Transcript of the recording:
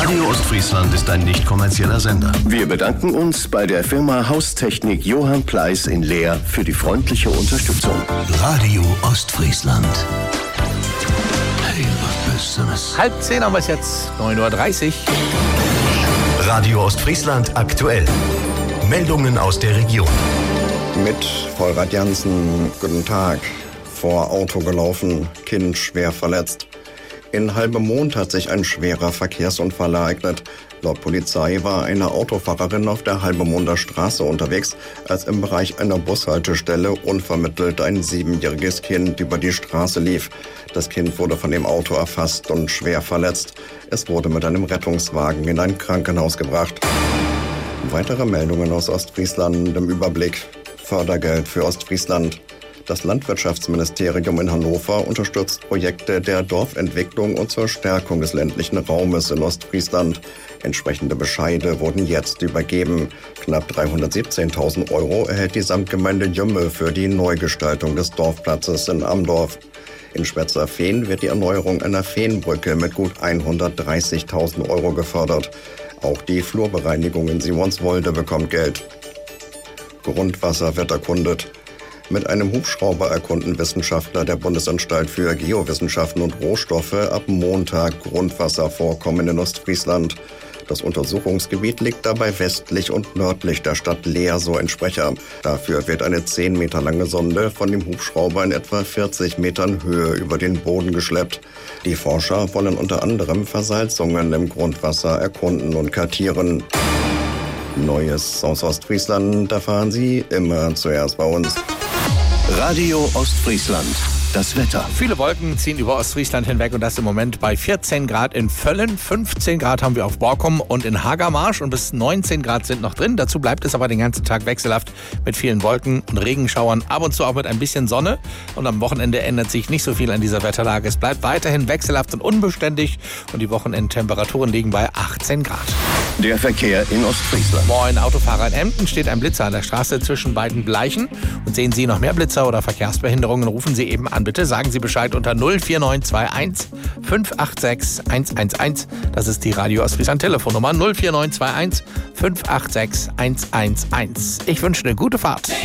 Radio Ostfriesland ist ein nicht kommerzieller Sender. Wir bedanken uns bei der Firma Haustechnik Johann Pleiss in Leer für die freundliche Unterstützung. Radio Ostfriesland. Hey, was Besseres. 9:30 haben wir es jetzt, 9:30 Uhr. Radio Ostfriesland aktuell. Meldungen aus der Region. Mit Vollrad Jansen, guten Tag. Vor Auto gelaufen, Kind schwer verletzt. In Halbemond hat sich ein schwerer Verkehrsunfall ereignet. Laut Polizei war eine Autofahrerin auf der Halbemonder Straße unterwegs, als im Bereich einer Bushaltestelle unvermittelt ein 7-jähriges Kind über die Straße lief. Das Kind wurde von dem Auto erfasst und schwer verletzt. Es wurde mit einem Rettungswagen in ein Krankenhaus gebracht. Weitere Meldungen aus Ostfriesland im Überblick. Fördergeld für Ostfriesland. Das Landwirtschaftsministerium in Hannover unterstützt Projekte der Dorfentwicklung und zur Stärkung des ländlichen Raumes in Ostfriesland. Entsprechende Bescheide wurden jetzt übergeben. Knapp 317.000 € erhält die Samtgemeinde Jümme für die Neugestaltung des Dorfplatzes in Amdorf. In Schwetzerfehn wird die Erneuerung einer Feenbrücke mit gut 130.000 € gefördert. Auch die Flurbereinigung in Simonswolde bekommt Geld. Grundwasser wird erkundet. Mit einem Hubschrauber erkunden Wissenschaftler der Bundesanstalt für Geowissenschaften und Rohstoffe ab Montag Grundwasservorkommen in Ostfriesland. Das Untersuchungsgebiet liegt dabei westlich und nördlich der Stadt Leer, so ein Sprecher. Dafür wird eine 10 Meter lange Sonde von dem Hubschrauber in etwa 40 Metern Höhe über den Boden geschleppt. Die Forscher wollen unter anderem Versalzungen im Grundwasser erkunden und kartieren. Neues aus Ostfriesland erfahren Sie immer zuerst bei uns. Radio Ostfriesland. Das Wetter. Viele Wolken ziehen über Ostfriesland hinweg und das im Moment bei 14 Grad in Völlen, 15 Grad haben wir auf Borkum und in Hagermarsch und bis 19 Grad sind noch drin. Dazu bleibt es aber den ganzen Tag wechselhaft mit vielen Wolken und Regenschauern, ab und zu auch mit ein bisschen Sonne. Und am Wochenende ändert sich nicht so viel an dieser Wetterlage. Es bleibt weiterhin wechselhaft und unbeständig und die Wochenendtemperaturen liegen bei 18 Grad. Der Verkehr in Ostfriesland. Moin, Autofahrer in Emden, steht ein Blitzer an der Straße zwischen beiden Bleichen. Und sehen Sie noch mehr Blitzer oder Verkehrsbehinderungen, rufen Sie eben an. Bitte sagen Sie Bescheid unter 04921 586 111. Das ist die Radio Ostfriesland Telefonnummer 04921 586 111. Ich wünsche eine gute Fahrt.